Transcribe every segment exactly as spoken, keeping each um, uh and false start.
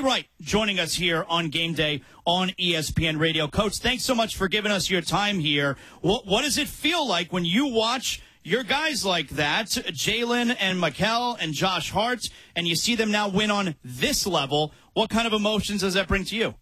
Wright joining us here on Game Day on E S P N Radio. Coach, thanks so much for giving us your time here. What, what does it feel like when you watch your guys like that, Jalen and Mikal and Josh Hart, and you see them now win on this level? What kind of emotions does that bring to you?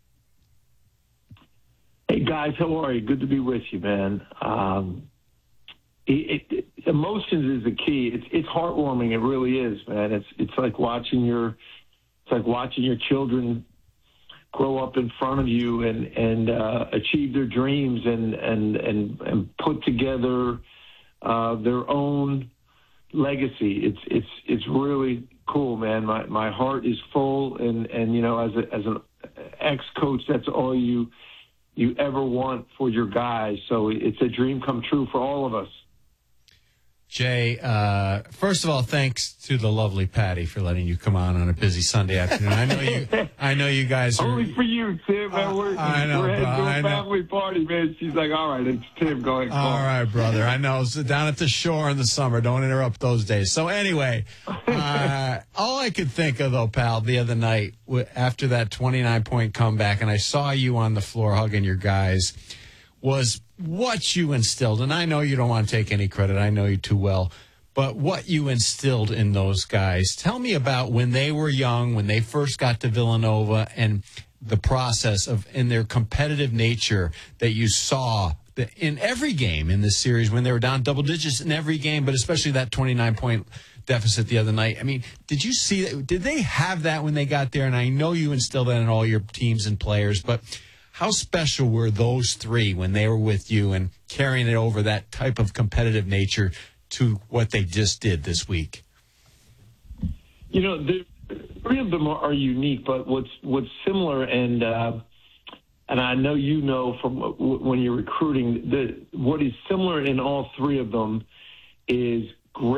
Hey, guys, how are you? Good to be with you, man. Um, it, it, emotions is the key. It's it's heartwarming. It really is, man. It's it's like watching your it's like watching your children grow up in front of you and and uh, achieve their dreams and and and and put together uh, their own legacy. It's it's it's really cool, man. My my heart is full, and and you know, as a, as an ex-coach, that's all you you ever want for your guys. So it's a dream come true for all of us. Jay, uh, first of all, thanks to the lovely Patty for letting you come on on a busy Sunday afternoon. I know you. I know you guys are. Only for you, Tim. Man. We're, I know, we're heading bro, to a I know. family party, man. She's like, "All right, it's Tim going." All right, brother. I know. So down at the shore in the summer. Don't interrupt those days. So anyway, uh, all I could think of though, pal, the other night after that twenty-nine point comeback, and I saw you on the floor hugging your guys, was what you instilled. And I know you don't want to take any credit. I know you too well. But what you instilled in those guys. Tell me about when they were young, when they first got to Villanova, and the process of in their competitive nature that you saw in every game in this series when they were down double digits in every game, but especially that twenty-nine point deficit the other night. I mean, did you see that? Did they have that when they got there? And I know you instilled that in all your teams and players, but how special were those three when they were with you and carrying it over, that type of competitive nature to what they just did this week? You know, the three of them are, are unique, but what's what's similar, and uh, and I know you know from w- when you're recruiting, the what is similar in all three of them is